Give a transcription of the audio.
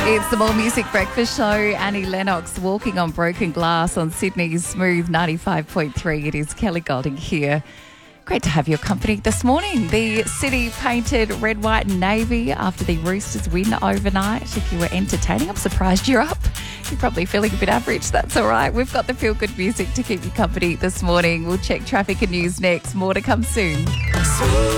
It's the More Music Breakfast Show. Annie Lennox walking on broken glass on Sydney's Smooth 95.3. It is Kelly Golding here. Great to have your company this morning. The city painted red, white and navy after the Roosters win overnight. If you were entertaining, I'm surprised you're up. You're probably feeling a bit average. That's all right. We've got the feel-good music to keep you company this morning. We'll check traffic and news next. More to come soon.